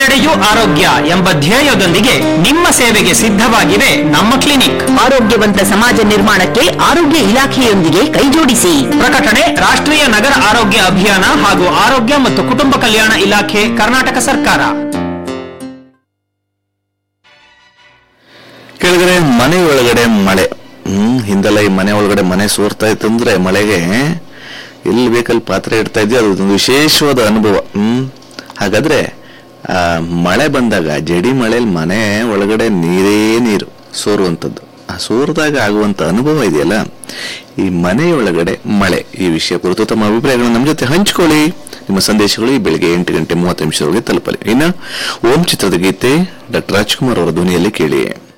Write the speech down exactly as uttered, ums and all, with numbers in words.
ಎಲ್ಲೆಡೆಯೂ ಆರೋಗ್ಯ ಎಂಬ ಧ್ಯೇಯದೊಂದಿಗೆ ನಿಮ್ಮ ಸೇವೆಗೆ ಸಿದ್ಧವಾಗಿವೆ ನಮ್ಮ ಕ್ಲಿನಿಕ್. ಆರೋಗ್ಯವಂತ ಸಮಾಜ ನಿರ್ಮಾಣಕ್ಕೆ ಆರೋಗ್ಯ ಇಲಾಖೆಯೊಂದಿಗೆ ಕೈಜೋಡಿಸಿ. ಪ್ರಕಟಣೆ ರಾಷ್ಟ್ರೀಯ ನಗರ ಆರೋಗ್ಯ ಅಭಿಯಾನ ಹಾಗೂ ಆರೋಗ್ಯ ಮತ್ತು ಕುಟುಂಬ ಕಲ್ಯಾಣ ಇಲಾಖೆ, ಕರ್ನಾಟಕ ಸರ್ಕಾರ. ಕೆಳಗಡೆ ಮನೆ ಒಳಗಡೆ ಮಳೆ. ಹ್ಮ್ ಹಿಂದೆಲ್ಲ ಈ ಮನೆ ಒಳಗಡೆ ಮನೆ ಸೋರ್ತಾ ಇತ್ತಂದ್ರೆ ಮಳೆಗೆ ಎಲ್ಲಿ ಬೇಕಲ್ಲಿ ಪಾತ್ರೆ ಇಡ್ತಾ ಇದ್ವಿ. ಅದೊಂದು ವಿಶೇಷವಾದ ಅನುಭವ. ಹ್ಮ್ ಹಾಗಾದ್ರೆ ಆ ಮಳೆ ಬಂದಾಗ ಜಡಿ ಮಳೆಯಲ್ಲಿ ಮನೆ ಒಳಗಡೆ ನೀರೇ ನೀರು ಸೋರುವಂಥದ್ದು, ಆ ಸೋರಿದಾಗ ಆಗುವಂತ ಅನುಭವ ಇದೆಯಲ್ಲ, ಈ ಮನೆಯೊಳಗಡೆ ಮಳೆ ಈ ವಿಷಯ ಕುರಿತು ತಮ್ಮ ಅಭಿಪ್ರಾಯಗಳನ್ನು ನಮ್ಮ ಜೊತೆ ಹಂಚಿಕೊಳ್ಳಿ. ನಿಮ್ಮ ಸಂದೇಶಗಳು ಈ ಬೆಳಿಗ್ಗೆ ಎಂಟು ಗಂಟೆ ಮೂವತ್ತು ನಿಮಿಷದೊಳಗೆ ತಲುಪಲಿ. ಇನ್ನು ಓಂ ಚಿತ್ರದ ಗೀತೆ ಡಾಕ್ಟರ್ ರಾಜ್ಕುಮಾರ್ ಅವರ ಧ್ವನಿಯಲ್ಲಿ ಕೇಳಿ.